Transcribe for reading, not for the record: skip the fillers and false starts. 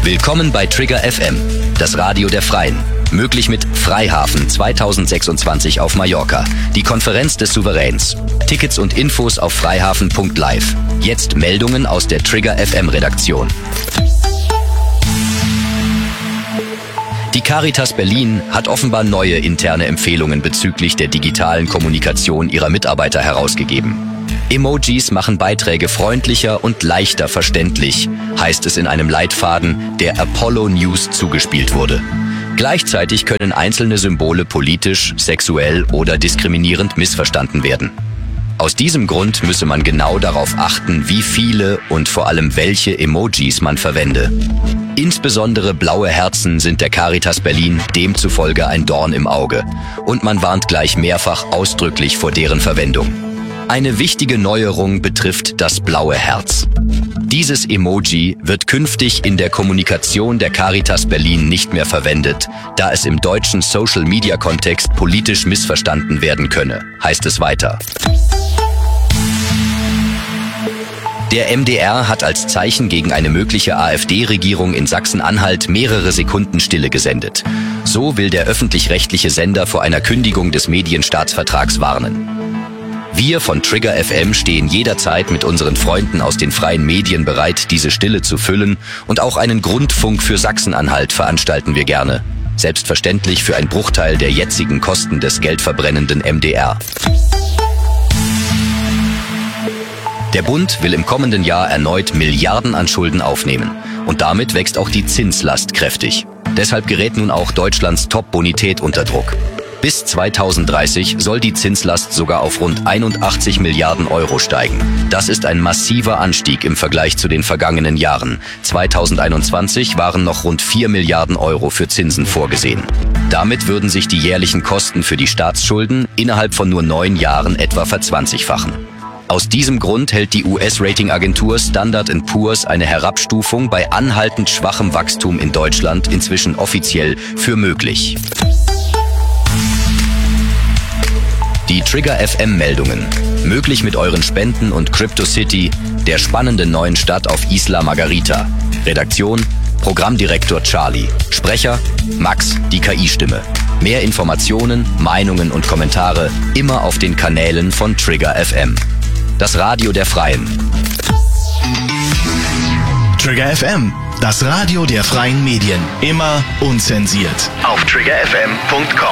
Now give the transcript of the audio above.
Willkommen bei Trigger FM, das Radio der Freien. Möglich mit Freihafen 2026 auf Mallorca, die Konferenz des Souveräns. Tickets und Infos auf freihafen.live. Jetzt Meldungen aus der Trigger FM Redaktion. Die Caritas Berlin hat offenbar neue interne Empfehlungen bezüglich der digitalen Kommunikation ihrer Mitarbeiter herausgegeben. Emojis machen Beiträge freundlicher und leichter verständlich, heißt es in einem Leitfaden, der Apollo News zugespielt wurde. Gleichzeitig können einzelne Symbole politisch, sexuell oder diskriminierend missverstanden werden. Aus diesem Grund müsse man genau darauf achten, wie viele und vor allem welche Emojis man verwende. Insbesondere blaue Herzen sind der Caritas Berlin demzufolge ein Dorn im Auge und man warnt gleich mehrfach ausdrücklich vor deren Verwendung. Eine wichtige Neuerung betrifft das blaue Herz. Dieses Emoji wird künftig in der Kommunikation der Caritas Berlin nicht mehr verwendet, da es im deutschen Social-Media-Kontext politisch missverstanden werden könne, heißt es weiter. Der MDR hat als Zeichen gegen eine mögliche AfD-Regierung in Sachsen-Anhalt mehrere Sekunden Stille gesendet. So will der öffentlich-rechtliche Sender vor einer Kündigung des Medienstaatsvertrags warnen. Wir von Trigger FM stehen jederzeit mit unseren Freunden aus den freien Medien bereit, diese Stille zu füllen, und auch einen Grundfunk für Sachsen-Anhalt veranstalten wir gerne. Selbstverständlich für einen Bruchteil der jetzigen Kosten des geldverbrennenden MDR. Der Bund will im kommenden Jahr erneut Milliarden an Schulden aufnehmen. Und damit wächst auch die Zinslast kräftig. Deshalb gerät nun auch Deutschlands Top-Bonität unter Druck. Bis 2030 soll die Zinslast sogar auf rund 81 Milliarden Euro steigen. Das ist ein massiver Anstieg im Vergleich zu den vergangenen Jahren. 2021 waren noch rund 4 Milliarden Euro für Zinsen vorgesehen. Damit würden sich die jährlichen Kosten für die Staatsschulden innerhalb von nur 9 Jahren etwa verzwanzigfachen. Aus diesem Grund hält die US-Ratingagentur Standard & Poor's eine Herabstufung bei anhaltend schwachem Wachstum in Deutschland inzwischen offiziell für möglich. Die Trigger FM Meldungen. Möglich mit euren Spenden und CryptoCity, der spannenden neuen Stadt auf Isla Margarita. Redaktion: Programmdirektor Charlie. Sprecher: Max, die KI-Stimme. Mehr Informationen, Meinungen und Kommentare immer auf den Kanälen von Trigger FM. Das Radio der Freien. Trigger FM, das Radio der freien Medien. Immer unzensiert. Auf triggerfm.com.